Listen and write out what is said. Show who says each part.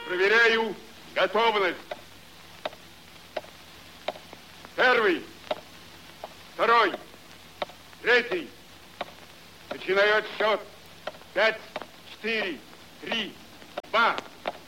Speaker 1: Проверяю готовность. Первый, второй, третий. Начинаю отсчет. 5, 4, 3, 2,